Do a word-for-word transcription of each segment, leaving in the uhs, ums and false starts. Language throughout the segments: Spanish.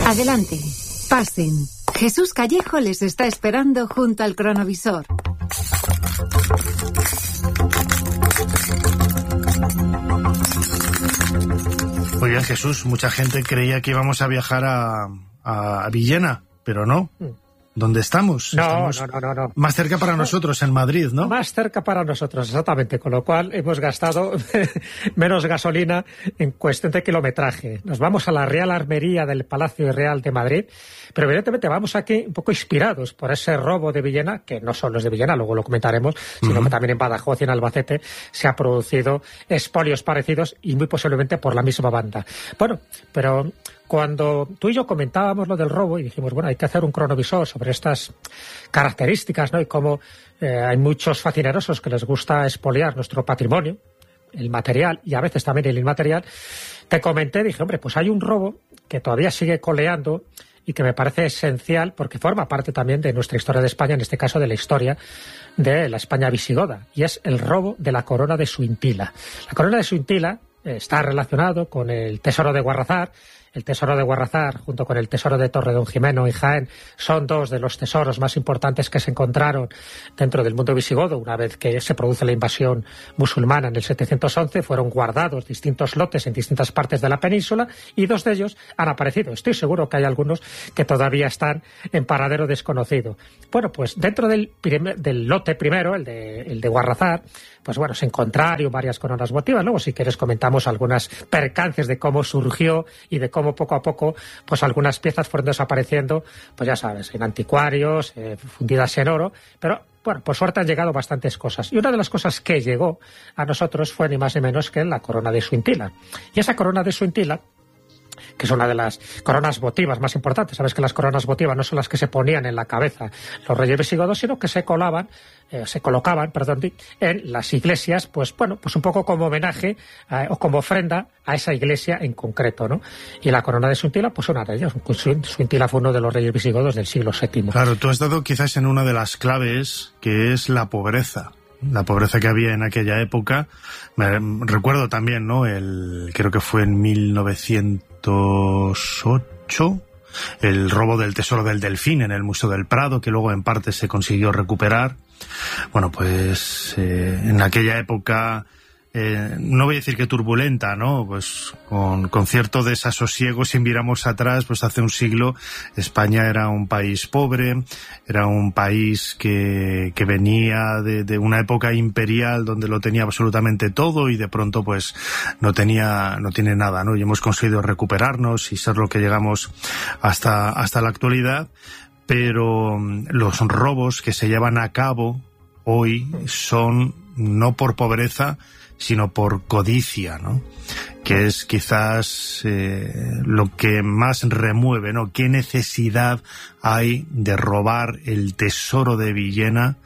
Adelante, pasen. Jesús Callejo les está esperando junto al cronovisor. Oiga, Jesús, mucha gente creía que íbamos a viajar a, a Villena, pero no. ¿Dónde estamos? No, estamos no, no, no, no. Más cerca para nosotros, en Madrid, ¿no? Más cerca para nosotros, exactamente. Con lo cual hemos gastado menos gasolina en cuestión de kilometraje. Nos vamos a la Real Armería del Palacio Real de Madrid, pero evidentemente vamos aquí un poco inspirados por ese robo de Villena, que no solo es de Villena, luego lo comentaremos, sino uh-huh. que también en Badajoz y en Albacete se ha producido expolios parecidos y muy posiblemente por la misma banda. Bueno, pero cuando tú y yo comentábamos lo del robo y dijimos, bueno, hay que hacer un cronovisor sobre estas características, ¿no? Y cómo eh, hay muchos facinerosos que les gusta expoliar nuestro patrimonio, el material y a veces también el inmaterial, te comenté, dije, hombre, pues hay un robo que todavía sigue coleando y que me parece esencial porque forma parte también de nuestra historia de España, en este caso de la historia de la España visigoda, y es el robo de la corona de Suintila. La corona de Suintila eh, está relacionado con el tesoro de Guarrazar. El tesoro de Guarrazar, junto con el tesoro de Torredonjimeno y Jaén, son dos de los tesoros más importantes que se encontraron dentro del mundo visigodo. Una vez que se produce la invasión musulmana en el setecientos once, fueron guardados distintos lotes en distintas partes de la península y dos de ellos han aparecido. Estoy seguro que hay algunos que todavía están en paradero desconocido. Bueno, pues dentro del, primer, del lote primero, el de, el de Guarrazar, pues bueno, se encontraron varias coronas votivas. Luego, si quieres, comentamos algunas percances de cómo surgió y de cómo poco a poco, pues algunas piezas fueron desapareciendo, pues ya sabes, en anticuarios, eh, fundidas en oro, pero bueno, por suerte han llegado bastantes cosas. Y una de las cosas que llegó a nosotros fue ni más ni menos que la corona de Suintila. Y esa corona de Suintila, que es una de las coronas votivas más importantes. Sabes que las coronas votivas no son las que se ponían en la cabeza los reyes visigodos, sino que se colaban, eh, se colocaban, perdón, en las iglesias, pues bueno, pues un poco como homenaje eh, o como ofrenda a esa iglesia en concreto, ¿no? Y la corona de Suintila, pues una de ellas. Suintila fue uno de los reyes visigodos del siglo séptimo. Claro, tú has dado quizás en una de las claves, que es la pobreza. La pobreza que había en aquella época. Me recuerdo también, ¿no? El, creo que fue en mil novecientos ocho, el robo del tesoro del Delfín en el Museo del Prado, que luego en parte se consiguió recuperar. Bueno, pues eh, en aquella época, eh, no voy a decir que turbulenta, ¿no? Pues con, con cierto desasosiego, si miramos atrás, pues hace un siglo España era un país pobre, era un país que, que venía de, de una época imperial donde lo tenía absolutamente todo y de pronto pues no tenía, no tiene nada, ¿no? Y hemos conseguido recuperarnos y ser lo que llegamos hasta, hasta la actualidad, pero los robos que se llevan a cabo hoy son no por pobreza, sino por codicia, ¿no? Que es quizás eh, lo que más remueve, ¿no? ¿Qué necesidad hay de robar el tesoro de Villena,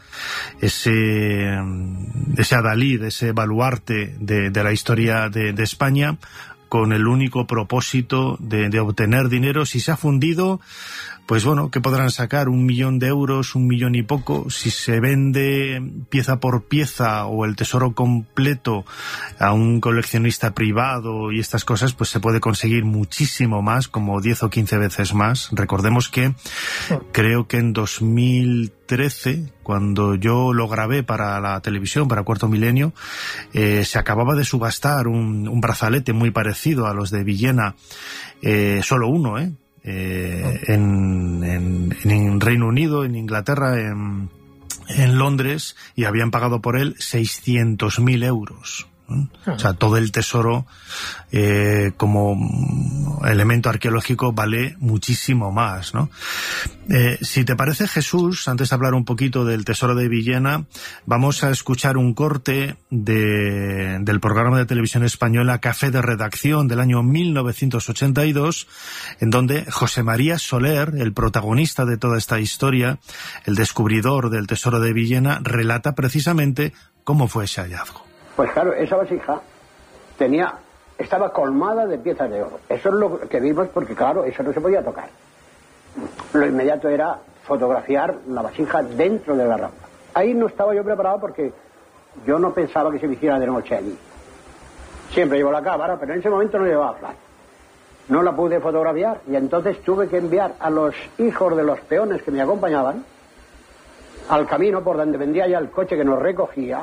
ese, ese adalid, ese baluarte de, de la historia de, de España, con el único propósito de, de obtener dinero? Si se ha fundido, pues bueno, ¿qué podrán sacar? Un millón de euros, un millón y poco. Si se vende pieza por pieza o el tesoro completo a un coleccionista privado y estas cosas, pues se puede conseguir muchísimo más, como diez o quince veces más. Recordemos que creo que en dos mil trece, cuando yo lo grabé para la televisión, para Cuarto Milenio, eh, se acababa de subastar un, un brazalete muy parecido a los de Villena, eh, solo uno, ¿eh? Eh, en, en, en Reino Unido, en Inglaterra, en, en Londres, y habían pagado por él seiscientos mil euros. O sea, todo el tesoro eh, como elemento arqueológico vale muchísimo más, ¿no? Eh, si te parece, Jesús, antes de hablar un poquito del tesoro de Villena, vamos a escuchar un corte de, del programa de televisión española Café de Redacción del año mil novecientos ochenta y dos, en donde José María Soler, el protagonista de toda esta historia, el descubridor del tesoro de Villena, relata precisamente cómo fue ese hallazgo. Pues claro, esa vasija tenía, estaba colmada de piezas de oro. Eso es lo que vimos porque, claro, eso no se podía tocar. Lo inmediato era fotografiar la vasija dentro de la rampa. Ahí no estaba yo preparado porque yo no pensaba que se me hiciera de noche allí. Siempre llevo la cámara, pero en ese momento no llevaba flash. no la pude fotografiar y entonces tuve que enviar a los hijos de los peones que me acompañaban al camino por donde vendría ya el coche que nos recogía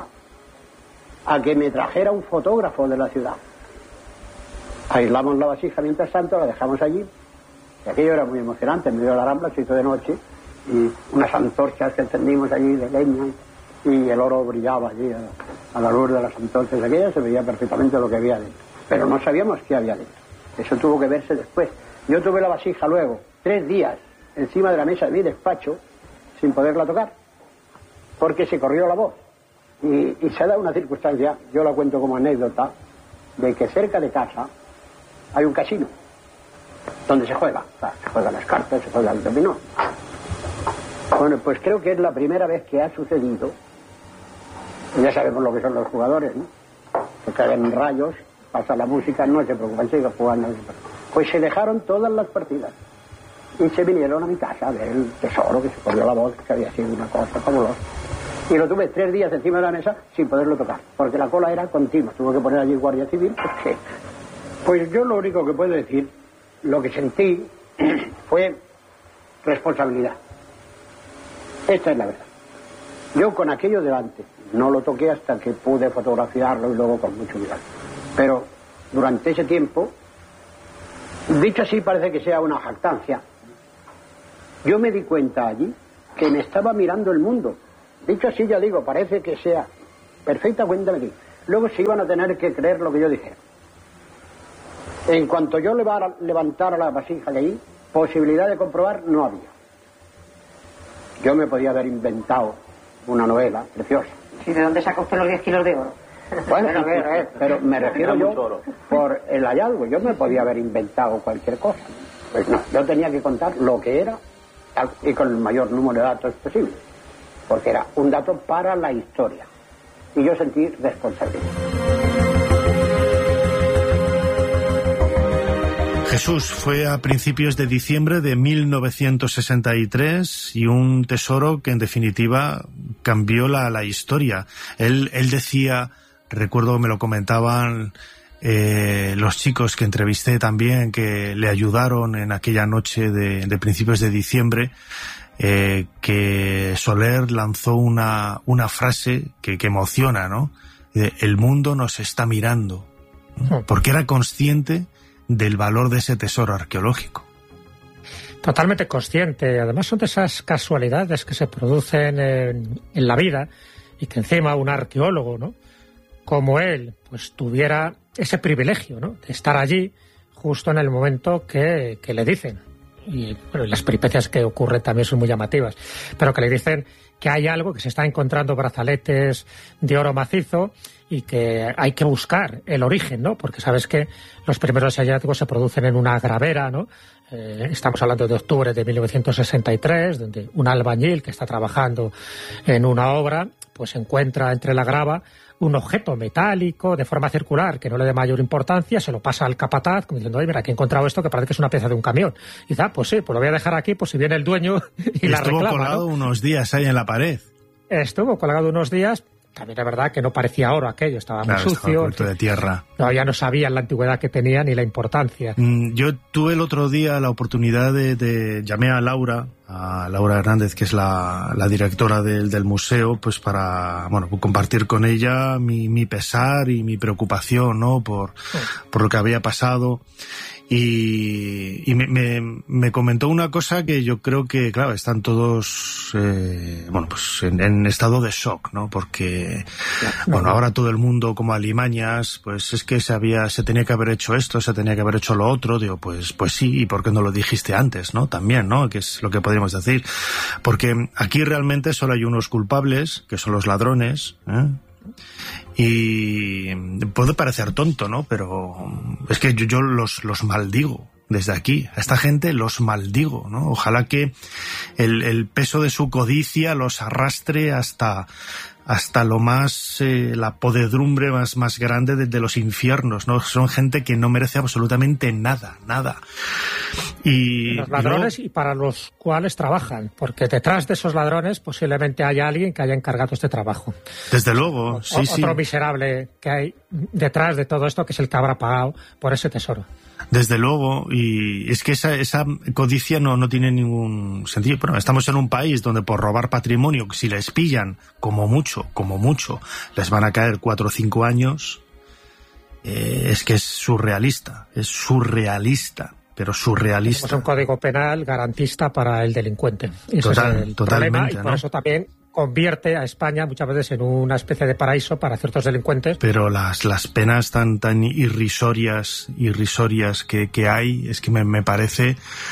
a que me trajera un fotógrafo de la ciudad. Aislamos la vasija mientras tanto, la dejamos allí y aquello era muy emocionante. En medio de la Rambla se hizo de noche y unas antorchas que encendimos allí de leña y el oro brillaba allí a, a la luz de las antorchas aquellas, se veía perfectamente lo que había dentro, pero no sabíamos qué había dentro. Eso tuvo que verse después. Yo tuve la vasija luego tres días encima de la mesa de mi despacho sin poderla tocar porque se corrió la voz y, y se da una circunstancia, yo la cuento como anécdota, de que cerca de casa hay un casino donde se juega, o sea, se juegan las cartas, se juega el dominó. Bueno, pues creo que es la primera vez que ha sucedido, ya sabemos lo que son los jugadores, ¿no? Se caen rayos, pasa la música, no se preocupan, siguen jugando. Pues se dejaron todas las partidas y se vinieron a mi casa a ver el tesoro, que se corrió la voz, que había sido una cosa fabulosa. Y lo tuve tres días encima de la mesa sin poderlo tocar, porque la cola era continua. Tuve que poner allí guardia civil, porque... Pues yo lo único que puedo decir, lo que sentí fue responsabilidad. Esta es la verdad. Yo con aquello delante, no lo toqué hasta que pude fotografiarlo y luego con mucho cuidado. Pero durante ese tiempo, dicho así parece que sea una jactancia, yo me di cuenta allí que me estaba mirando el mundo. Dicho así, ya digo, parece que sea perfecta cuenta de mí. Luego se iban a tener que creer lo que yo dijera. En cuanto yo levantara la vasija de ahí, posibilidad de comprobar no había. Yo me podía haber inventado una novela preciosa. ¿Y de dónde sacó usted los diez kilos de oro? Bueno, a ver, a ver, pero me refiero yo por el hallazgo. Yo me podía haber inventado cualquier cosa. Pues no, yo tenía que contar lo que era y con el mayor número de datos posible. Porque era un dato para la historia. Y yo sentí responsabilidad. Jesús, fue a principios de diciembre de mil novecientos sesenta y tres y un tesoro que en definitiva cambió la, la historia. Él, él decía, recuerdo me lo comentaban eh, los chicos que entrevisté también, que le ayudaron en aquella noche de, de principios de diciembre, eh, que Soler lanzó una, una frase que, que emociona, ¿no? De, el mundo nos está mirando, ¿no? Porque era consciente del valor de ese tesoro arqueológico. Totalmente consciente. Además son de esas casualidades que se producen en, en la vida y que encima un arqueólogo, ¿no?, como él, pues tuviera ese privilegio, ¿no?, de estar allí justo en el momento que, que le dicen. Y bueno, las peripecias que ocurren también son muy llamativas, pero que le dicen que hay algo, que se está encontrando brazaletes de oro macizo y que hay que buscar el origen, ¿no? Porque sabes que los primeros hallazgos se producen en una gravera, ¿no? Eh, estamos hablando de octubre de mil novecientos sesenta y tres, donde un albañil que está trabajando en una obra, pues encuentra entre la grava un objeto metálico de forma circular que no le dé mayor importancia, se lo pasa al capataz como diciendo, oye, mira, aquí he encontrado esto que parece que es una pieza de un camión. Y dice, ah, pues sí, pues lo voy a dejar aquí, pues si viene el dueño y, y la reclama. Estuvo colgado, ¿no?, unos días ahí en la pared. Estuvo colgado unos días. También es verdad que no parecía oro aquello, estaba claro, muy sucio. Estaba cubierto de tierra. No, ya no sabían la antigüedad que tenía ni la importancia. Mm, yo tuve el otro día la oportunidad de, de llamé a Laura, a Laura Hernández, que es la, la directora del, del museo, pues para, bueno, compartir con ella mi, mi pesar y mi preocupación, ¿no?, por, sí. por lo que había pasado. Y, y me, me, me comentó una cosa que yo creo que, claro, están todos, eh, bueno, pues en, en estado de shock, ¿no? Porque, bueno, ahora todo el mundo como alimañas, pues es que se había, se tenía que haber hecho esto, se tenía que haber hecho lo otro. Digo, pues, pues sí, ¿y por qué no lo dijiste antes, no? También, ¿no? Que es lo que podríamos decir. Porque aquí realmente solo hay unos culpables, que son los ladrones, ¿eh? Y puede parecer tonto, ¿no? Pero es que yo, yo los, los maldigo desde aquí. A esta gente los maldigo, ¿no? Ojalá que el, el peso de su codicia los arrastre hasta, hasta lo más, eh, la podredumbre más, más grande de, de los infiernos, ¿no? Son gente que no merece absolutamente nada, nada. Y los ladrones y, luego, y para los cuales trabajan, porque detrás de esos ladrones posiblemente haya alguien que haya encargado este trabajo. Desde luego, o, sí, otro sí. Otro miserable que hay detrás de todo esto, que es el que habrá pagado por ese tesoro. Desde luego, y es que esa, esa codicia no, no tiene ningún sentido. Bueno, estamos en un país donde por robar patrimonio, si les pillan, como mucho, como mucho, les van a caer cuatro o cinco años. Eh, es que es surrealista, es surrealista, pero surrealista. Tenemos un código penal garantista para el delincuente. Eso Total, es el totalmente, problema, y por ¿no? eso también convierte a España muchas veces en una especie de paraíso para ciertos delincuentes. Pero las, las penas tan, tan irrisorias, irrisorias que, que hay, es que me, me parece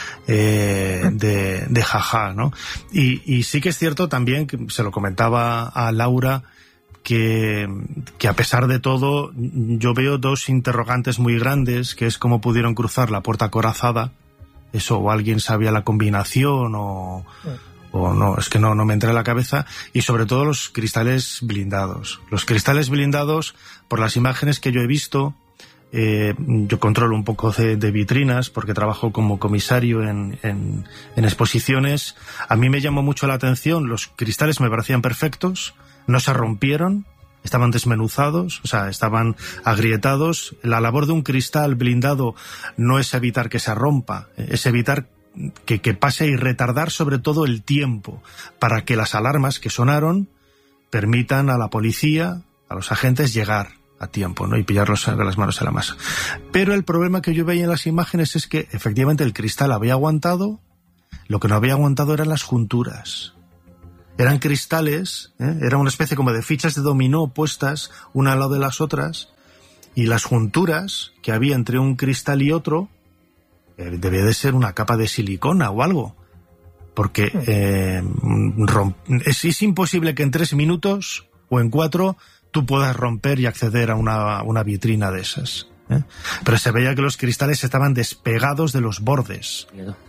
eh, de, de jaja, ¿no? Y, y sí que es cierto también, que se lo comentaba a Laura, que, que a pesar de todo yo veo dos interrogantes muy grandes, que es cómo pudieron cruzar la puerta acorazada, eso, o alguien sabía la combinación, o... Sí. O no, es que no, no me entra en la cabeza, y sobre todo los cristales blindados. Los cristales blindados, por las imágenes que yo he visto, eh, yo controlo un poco de, de vitrinas porque trabajo como comisario en, en, en exposiciones. A mí me llamó mucho la atención, los cristales me parecían perfectos, no se rompieron, estaban desmenuzados, o sea, estaban agrietados. La labor de un cristal blindado no es evitar que se rompa, es evitar Que, que pase y retardar sobre todo el tiempo para que las alarmas que sonaron permitan a la policía, a los agentes llegar a tiempo, ¿no? Y pillarlos de las manos en la masa. Pero el problema que yo veía en las imágenes es que efectivamente el cristal había aguantado, lo que no había aguantado eran las junturas. Eran cristales, ¿eh? Era una especie como de fichas de dominó puestas una al lado de las otras, y las junturas que había entre un cristal y otro debía de ser una capa de silicona o algo, porque eh, romp... es, es imposible que en tres minutos o en cuatro tú puedas romper y acceder a una, una vitrina de esas, ¿eh? Pero se veía que los cristales estaban despegados de los bordes.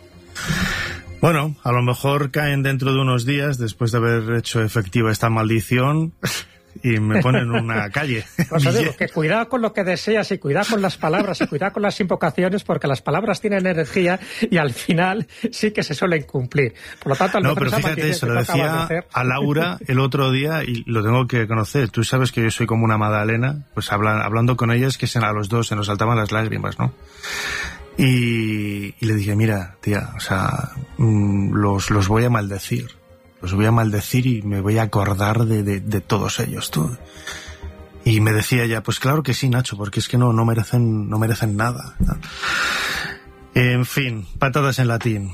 Bueno, a lo mejor caen dentro de unos días después de haber hecho efectiva esta maldición y me ponen una calle. Pues os digo que cuidado con lo que deseas, y cuidado con las palabras, y cuidado con las invocaciones, porque las palabras tienen energía y al final sí que se suelen cumplir. Por lo tanto, al no, pero fíjate, se lo decía a Laura el otro día y lo tengo que conocer. Tú sabes que yo soy como una magdalena, pues hablan, hablando con ella es que a los dos se nos saltaban las lágrimas, ¿no? Y, y le dije, mira, tía, o sea, mmm, los, los voy a maldecir. Los voy a maldecir y me voy a acordar de, de, de todos ellos, tú. Y me decía ella, pues claro que sí, Nacho, porque es que no, no merecen, no merecen nada, ¿no? En fin, patadas en latín.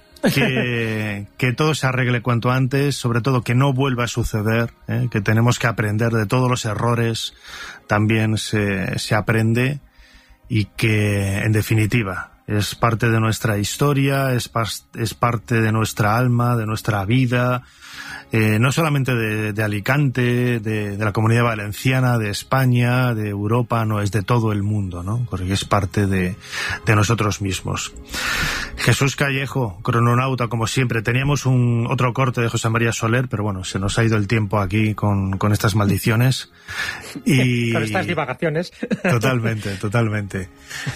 Que, que todo se arregle cuanto antes, sobre todo que no vuelva a suceder, ¿eh? Que tenemos que aprender de todos los errores, también se, se aprende, y que, en definitiva, es parte de nuestra historia, es, es parte de nuestra alma, de nuestra vida, eh, no solamente de, de Alicante, de, de la Comunidad Valenciana, de España, de Europa, no, es de todo el mundo, ¿no? Porque es parte de, de nosotros mismos. Jesús Callejo, crononauta, como siempre. Teníamos un otro corte de José María Soler, pero bueno, se nos ha ido el tiempo aquí con, con estas maldiciones. Y con estas divagaciones. Totalmente, totalmente.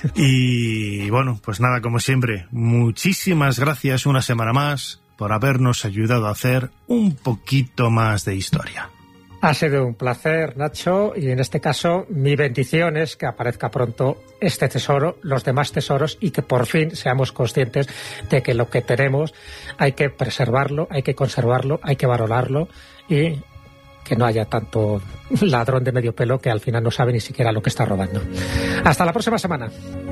Y bueno, pues nada, como siempre, muchísimas gracias una semana más por habernos ayudado a hacer un poquito más de historia. Ha sido un placer, Nacho, y en este caso mi bendición es que aparezca pronto este tesoro, los demás tesoros, y que por fin seamos conscientes de que lo que tenemos hay que preservarlo, hay que conservarlo, hay que valorarlo, y que no haya tanto ladrón de medio pelo que al final no sabe ni siquiera lo que está robando. Hasta la próxima semana.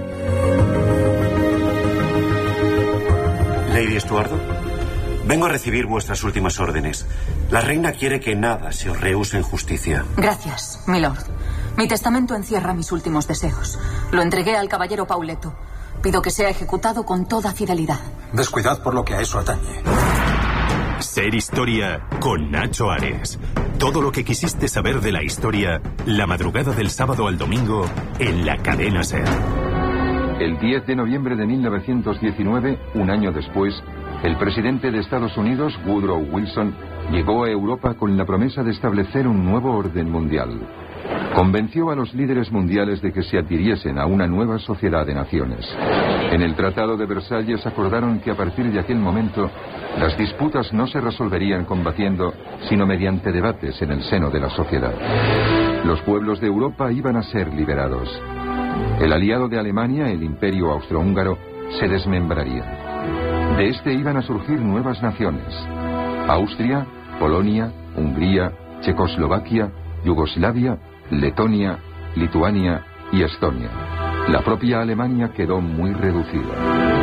Lady Estuardo, vengo a recibir vuestras últimas órdenes. La reina quiere que nada se os rehúse en justicia. Gracias, milord. Mi testamento encierra mis últimos deseos. Lo entregué al caballero Pauleto. Pido que sea ejecutado con toda fidelidad. Descuidad por lo que a eso atañe. Ser Historia con Nacho Ares. Todo lo que quisiste saber de la historia, la madrugada del sábado al domingo, en la cadena SER. El diez de noviembre de mil novecientos diecinueve, un año después, el presidente de Estados Unidos, Woodrow Wilson, llegó a Europa con la promesa de establecer un nuevo orden mundial. Convenció a los líderes mundiales de que se adhiriesen a una nueva sociedad de naciones. En el Tratado de Versalles acordaron que a partir de aquel momento las disputas no se resolverían combatiendo, sino mediante debates en el seno de la sociedad. Los pueblos de Europa iban a ser liberados. El aliado de Alemania, el Imperio Austrohúngaro, se desmembraría. De este iban a surgir nuevas naciones: Austria, Polonia, Hungría, Checoslovaquia, Yugoslavia, Letonia, Lituania y Estonia. La propia Alemania quedó muy reducida.